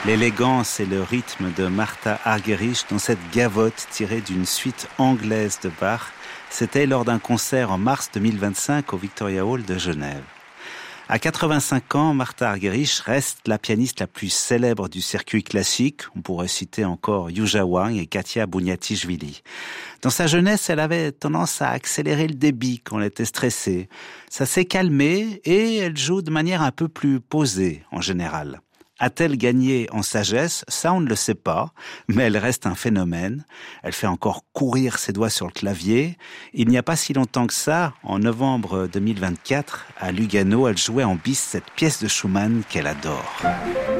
L'élégance et le rythme de Martha Argerich dans cette gavotte tirée d'une suite anglaise de Bach, c'était lors d'un concert en mars 2025 au Victoria Hall de Genève. À 85 ans, Martha Argerich reste la pianiste la plus célèbre du circuit classique. On pourrait citer encore Yuja Wang et Katia Bouniatichvili. Dans sa jeunesse, elle avait tendance à accélérer le débit quand elle était stressée. Ça s'est calmé et elle joue de manière un peu plus posée en général. A-t-elle gagné en sagesse ? Ça, on ne le sait pas, mais elle reste un phénomène. Elle fait encore courir ses doigts sur le clavier. Il n'y a pas si longtemps que ça, en novembre 2024, à Lugano, elle jouait en bis cette pièce de Schumann qu'elle adore.